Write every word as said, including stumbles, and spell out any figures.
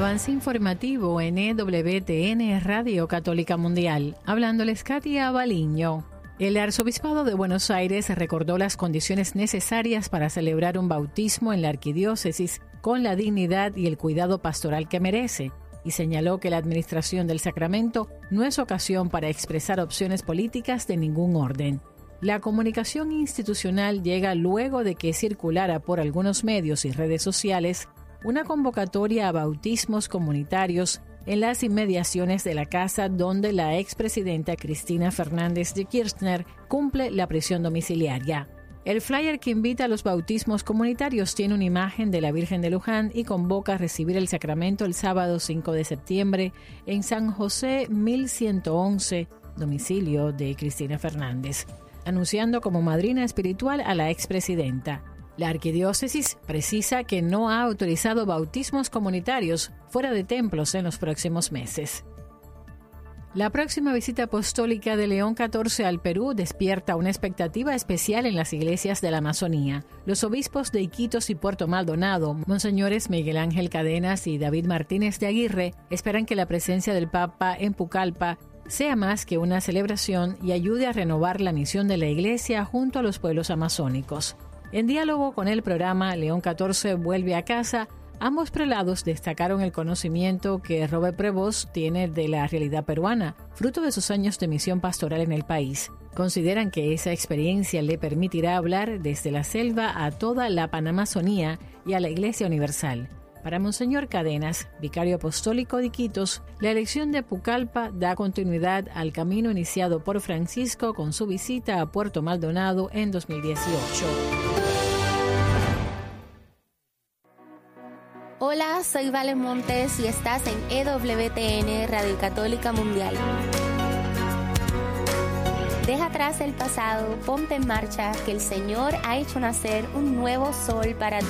avance informativo en E W T N Radio Católica Mundial. Hablándoles Katia Baliño. El Arzobispado de Buenos Aires recordó las condiciones necesarias para celebrar un bautismo en la arquidiócesis con la dignidad y el cuidado pastoral que merece, y señaló que la administración del sacramento no es ocasión para expresar opciones políticas de ningún orden. La comunicación institucional llega luego de que circulara por algunos medios y redes sociales una convocatoria a bautismos comunitarios en las inmediaciones de la casa donde la expresidenta Cristina Fernández de Kirchner cumple la prisión domiciliaria. El flyer que invita a los bautismos comunitarios tiene una imagen de la Virgen de Luján y convoca a recibir el sacramento el sábado cinco de septiembre en San José mil ciento once, domicilio de Cristina Fernández, anunciando como madrina espiritual a la expresidenta. La arquidiócesis precisa que no ha autorizado bautismos comunitarios fuera de templos en los próximos meses. La próxima visita apostólica de León catorce al Perú despierta una expectativa especial en las iglesias de la Amazonía. Los obispos de Iquitos y Puerto Maldonado, monseñores Miguel Ángel Cadenas y David Martínez de Aguirre, esperan que la presencia del Papa en Pucallpa sea más que una celebración y ayude a renovar la misión de la Iglesia junto a los pueblos amazónicos. En diálogo con el programa León catorce vuelve a casa, ambos prelados destacaron el conocimiento que Robert Prevost tiene de la realidad peruana, fruto de sus años de misión pastoral en el país. Consideran que esa experiencia le permitirá hablar desde la selva a toda la Panamazonía y a la Iglesia Universal. Para Monseñor Cadenas, vicario apostólico de Iquitos, la elección de Pucallpa da continuidad al camino iniciado por Francisco con su visita a Puerto Maldonado en dos mil dieciocho. Hola, soy Vale Montes y estás en E W T N Radio Católica Mundial. Deja atrás el pasado, ponte en marcha, que el Señor ha hecho nacer un nuevo sol para ti.